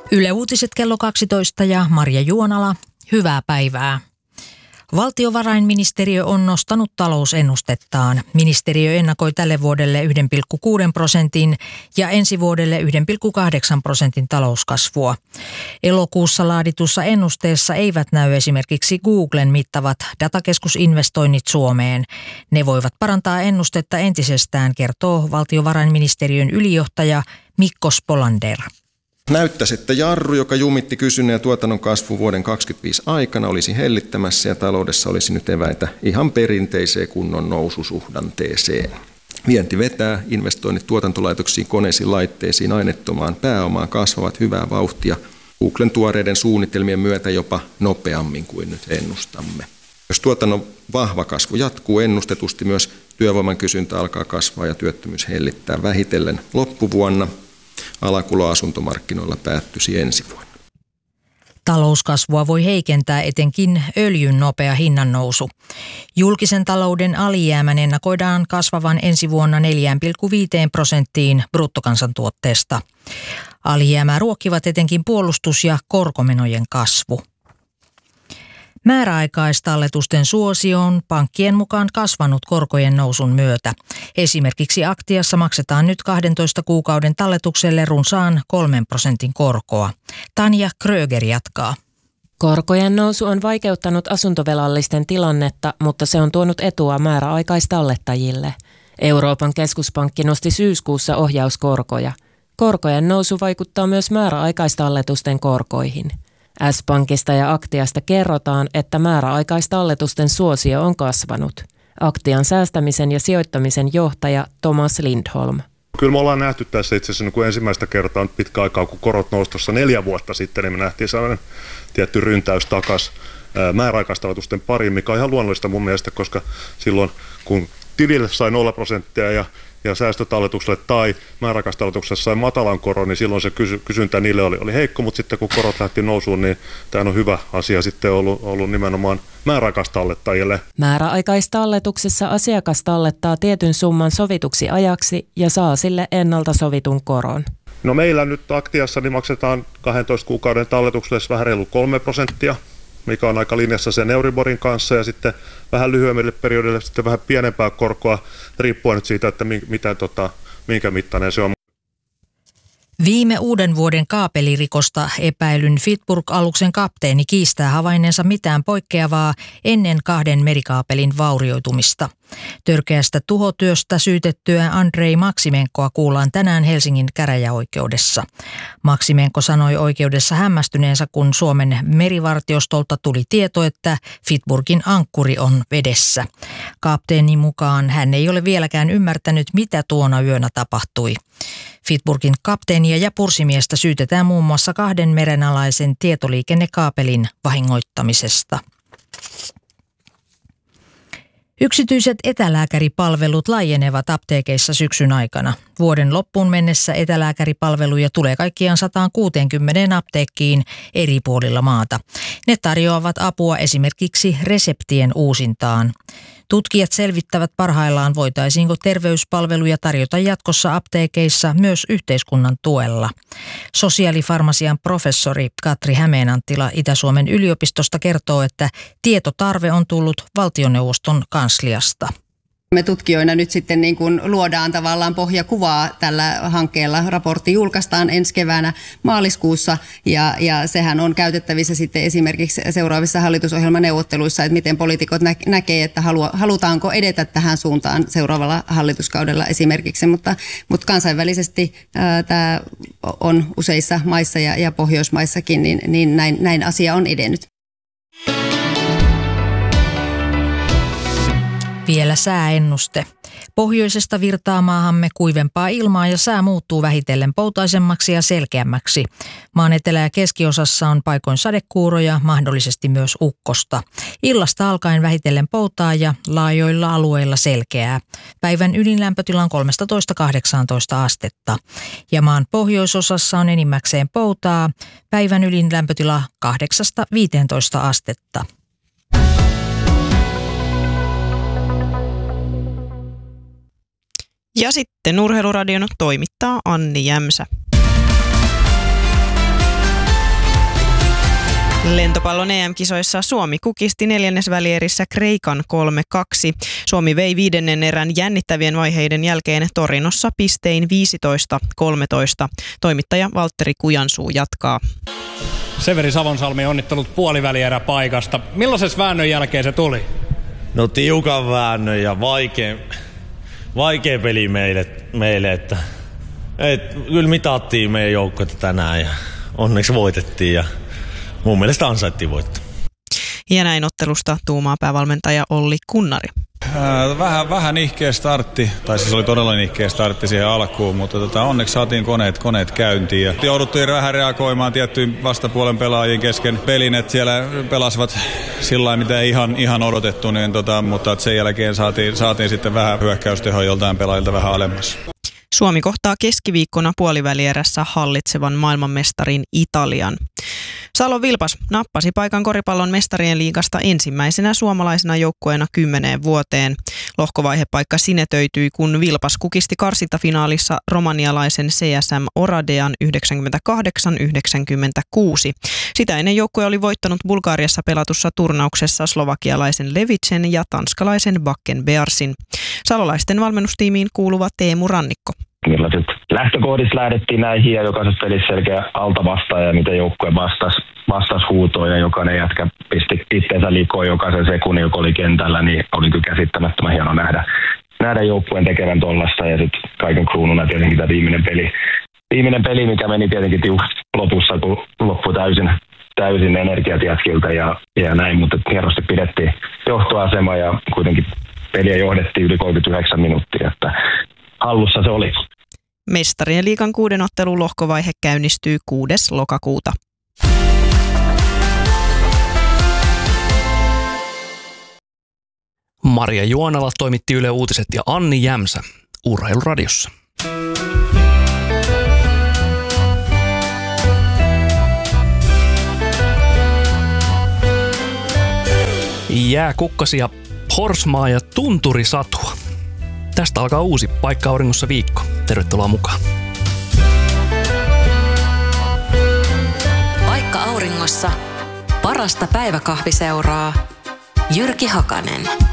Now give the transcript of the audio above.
Yle Uutiset kello 12 ja Marja Juonala, hyvää päivää. Valtiovarainministeriö on nostanut talousennustettaan. Ministeriö ennakoi tälle vuodelle 1,6% ja ensi vuodelle 1,8% talouskasvua. Elokuussa laaditussa ennusteessa eivät näy esimerkiksi Googlen mittavat datakeskusinvestoinnit Suomeen. Ne voivat parantaa ennustetta entisestään, kertoo valtiovarainministeriön ylijohtaja Mikko Spolander. Näyttäisi, että jarru, joka jumitti kysynnän ja tuotannon kasvu vuoden 2025 aikana, olisi hellittämässä ja taloudessa olisi nyt eväitä ihan perinteiseen kunnon noususuhdanteeseen. Vienti vetää, investoinnit tuotantolaitoksiin, koneisiin, laitteisiin, aineettomaan pääomaan kasvavat hyvää vauhtia Googlen tuoreiden suunnitelmien myötä jopa nopeammin kuin nyt ennustamme. Jos tuotannon vahva kasvu jatkuu ennustetusti, myös työvoiman kysyntä alkaa kasvaa ja työttömyys hellittää vähitellen loppuvuonna. Alakulo asuntomarkkinoilla päättyisi ensi vuonna. Talouskasvua voi heikentää etenkin öljyn nopea hinnannousu. Julkisen talouden alijäämän ennakoidaan kasvavan ensi vuonna 4,5% bruttokansantuotteesta. Alijäämää ruokkivat etenkin puolustus- ja korkomenojen kasvu. Määräaikaistalletusten suosio on pankkien mukaan kasvanut korkojen nousun myötä. Esimerkiksi Aktiassa maksetaan nyt 12 kuukauden talletukselle runsaan 3% korkoa. Tanja Kröger jatkaa. Korkojen nousu on vaikeuttanut asuntovelallisten tilannetta, mutta se on tuonut etua määräaikaistallettajille. Euroopan keskuspankki nosti syyskuussa ohjauskorkoja. Korkojen nousu vaikuttaa myös määräaikaistalletusten korkoihin. S-Pankista ja Aktiasta kerrotaan, että määräaikaistalletusten suosio on kasvanut. Aktian säästämisen ja sijoittamisen johtaja Thomas Lindholm. Kyllä me ollaan nähty tässä itse asiassa kun ensimmäistä kertaa pitkä aikaa, kun korot nousi tuossa 4 vuotta sitten, niin me nähtiin sellainen tietty ryntäys takaisin määräaikaistalletusten pariin, mikä on ihan luonnollista mun mielestä, koska silloin kun tilille sai 0% ja säästötalletukselle tai määräaikaistalletuksessa sai matalan koron, niin silloin se kysyntä niille oli heikko, mutta sitten kun korot lähti nousuun, niin tämä on hyvä asia sitten ollut nimenomaan määräaikaistallettajille. Määräaikaistalletuksessa asiakas tallettaa tietyn summan sovituksi ajaksi ja saa sille ennalta sovitun koron. No meillä nyt Aktiassa niin maksetaan 12 kuukauden talletukselle vähän reilu 3%. Mikä on aika linjassa sen Euriborin kanssa, ja sitten vähän lyhyemmille periodille sitten vähän pienempää korkoa, riippuen nyt siitä, että minkä mittainen se on. Viime uuden vuoden kaapelirikosta epäilyn Fitburg-aluksen kapteeni kiistää havainneensa mitään poikkeavaa ennen 2 merikaapelin vaurioitumista. Törkeästä tuhotyöstä syytettyä Andrei Maksimenkoa kuullaan tänään Helsingin käräjäoikeudessa. Maksimenko sanoi oikeudessa hämmästyneensä, kun Suomen merivartiostolta tuli tieto, että Fitburgin ankkuri on vedessä. Kapteenin mukaan hän ei ole vieläkään ymmärtänyt, mitä tuona yönä tapahtui. Fitburgin kapteenia ja pursimiestä syytetään muun muassa 2 merenalaisen tietoliikennekaapelin vahingoittamisesta. Yksityiset etälääkäripalvelut laajenevat apteekeissa syksyn aikana. Vuoden loppuun mennessä etälääkäripalveluja tulee kaikkiaan 160 apteekkiin eri puolilla maata. Ne tarjoavat apua esimerkiksi reseptien uusintaan. Tutkijat selvittävät parhaillaan, voitaisiinko terveyspalveluja tarjota jatkossa apteekeissa myös yhteiskunnan tuella. Sosiaalifarmasian professori Katri Hämeenanttila Itä-Suomen yliopistosta kertoo, että tietotarve on tullut valtioneuvoston kansliasta. Me tutkijoina nyt sitten niin kuin luodaan tavallaan pohjakuvaa tällä hankkeella. Raportti julkaistaan ensi keväänä maaliskuussa ja sehän on käytettävissä sitten esimerkiksi seuraavissa hallitusohjelmaneuvotteluissa, että miten poliitikot näkee, että halutaanko edetä tähän suuntaan seuraavalla hallituskaudella esimerkiksi. Mutta kansainvälisesti tämä on useissa maissa ja Pohjoismaissakin, niin näin asia on edennyt. Vielä sääennuste. Pohjoisesta virtaa maahamme kuivempaa ilmaa ja sää muuttuu vähitellen poutaisemmaksi ja selkeämmäksi. Maan etelä- ja keskiosassa on paikoin sadekuuroja, mahdollisesti myös ukkosta. Illasta alkaen vähitellen poutaa ja laajoilla alueilla selkeää. Päivän ydinlämpötila on 13–18 astetta. Ja maan pohjoisosassa on enimmäkseen poutaa. Päivän ydinlämpötila 8–15 astetta. Ja sitten Urheiluradion toimittaa Anni Jämsä. Lentopallon EM-kisoissa Suomi kukisti neljännesvälierissä Kreikan 3-2. Suomi vei 5. erän jännittävien vaiheiden jälkeen Torinossa pistein 15-13. Toimittaja Valtteri Kujansuu jatkaa. Severi Savonsalmi, onnittelut puolivälierä paikasta. Millaisen väännön jälkeen se tuli? No tiukan väännön ja vaikea peli meille että kyllä mitattiin meidän joukkoita tänään ja onneksi voitettiin ja mun mielestä ansaittiin voittaa. Ja näin ottelusta tuumaa päävalmentaja Olli Kunnari. Vähän nihkeä startti, tai siis oli todella nihkeä startti siihen alkuun, mutta onneksi saatiin koneet käyntiin. Ja jouduttiin vähän reagoimaan tiettyyn vastapuolen pelaajien kesken pelin, että siellä pelasivat sillä lailla, mitä ei ihan odotettu, niin mutta sen jälkeen saatiin sitten vähän hyökkäystehoa joltain pelaajilta vähän alemmas. Suomi kohtaa keskiviikkona puolivälierässä hallitsevan maailmanmestarin Italian. Salon Vilpas nappasi paikan koripallon mestarien liigasta ensimmäisenä suomalaisena joukkueena 10 vuoteen. Lohkovaihepaikka sinetöityi, kun Vilpas kukisti karsintafinaalissa romanialaisen CSM Oradean 98-96. Sitä ennen joukkue oli voittanut Bulgariassa pelatussa turnauksessa slovakialaisen Levitsen ja tanskalaisen Bakken Bearsin. Salolaisten valmennustiimiin kuuluva Teemu Rannikko. Millaiset lähtökohdissa lähdettiin näihin ja jokaisessa pelissä selkeä alta vastaan ja miten joukkue vastasi huutoon ja jokainen jätkä pisti itseensä likoon jokaisen sekunnin, joka oli kentällä, niin oli kyllä käsittämättömän hieno nähdä joukkueen tekevän tollasta ja sitten kaiken kruununa tietenkin tämä viimeinen peli, mikä meni tietenkin tiukasti lopussa, kun loppui täysin energiat jätkiltä ja näin, mutta hienosti pidettiin johtoasema ja kuitenkin peliä johdettiin yli 39 minuuttia, että hallussa se oli. Mestarien liigan 6. ottelun lohkovaihe käynnistyy 6. lokakuuta. Maria Juonala toimitti Yle Uutiset ja Anni Jämsä Urheiluradiossa. Jääkukkasia, horsmaa ja tunturisatua. Tästä alkaa uusi Paikka Auringossa viikko. Tervetuloa mukaan. Paikka Auringossa. Parasta päiväkahviseuraa. Jyrki Hakanen.